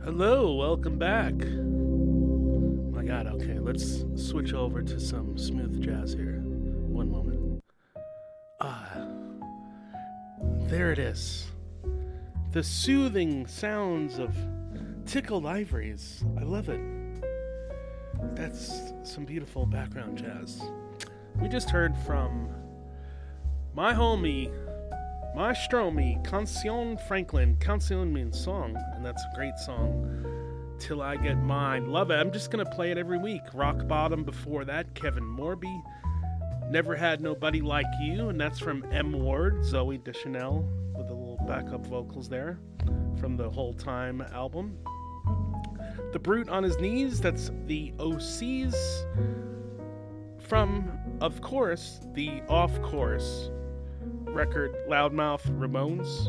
Hello, welcome back. My God, okay, let's switch over to some smooth jazz here. One moment. Ah, there it is. The soothing sounds of tickled ivories. I love it. That's some beautiful background jazz. We just heard from my homie, Maestromi, Cancion Franklin. Cancion means song, and that's a great song. Till I Get Mine. Love it. I'm just going to play it every week. Rock Bottom before that, Kevin Morby. Never Had Nobody Like You, and that's from M. Ward, Zoe Deschanel, with the little backup vocals there from the Whole Time album. The Brute on His Knees, that's the OCs from, of course, the Off Course record, Loudmouth Ramones.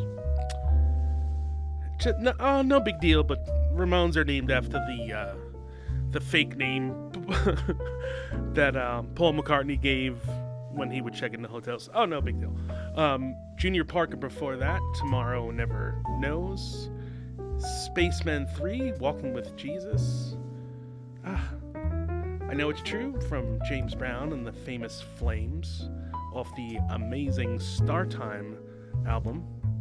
No big deal, but Ramones are named after the fake name that Paul McCartney gave when he would check into hotels. Oh, no big deal. Junior Parker before that, Tomorrow Never Knows. Spaceman 3, Walking with Jesus. I Know It's True from James Brown and the Famous Flames off the amazing Startime album.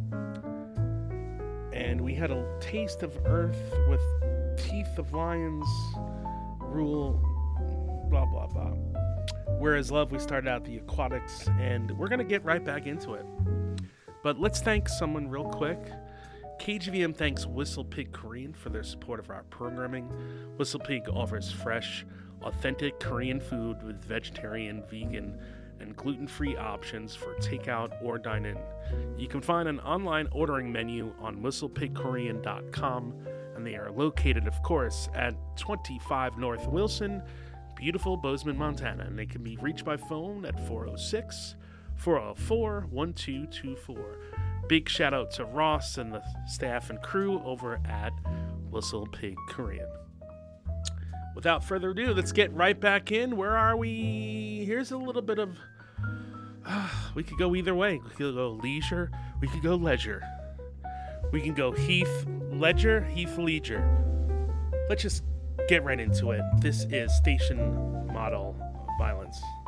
And we had a Taste of Earth with Teeth of Lions, Rule, blah, blah, blah. Whereas Love, we started out the Aquatics, and we're going to get right back into it. But let's thank someone real quick. KGVM thanks WhistlePig Korean for their support of our programming. WhistlePig offers fresh, authentic Korean food with vegetarian, vegan, and gluten-free options for takeout or dine-in. You can find an online ordering menu on whistlepigkorean.com, and they are located, of course, at 25 North Wilson, beautiful Bozeman, Montana, and they can be reached by phone at 406-404-1224. Big shout out to Ross and the staff and crew over at WhistlePig Korean. Without further ado, let's get right back in. Where are we? Here's a little bit of... we could go either way. We could go leisure. We could go leisure. We can go Heath Ledger, Heath Ledger. Let's just get right into it. This is Station Model Violence.